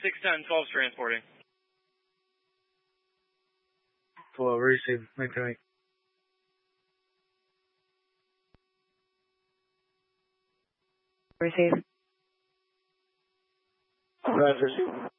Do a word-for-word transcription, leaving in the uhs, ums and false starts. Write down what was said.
six ten, twelve's transporting. twelve, receive. Okay. Receive. Rise, receive.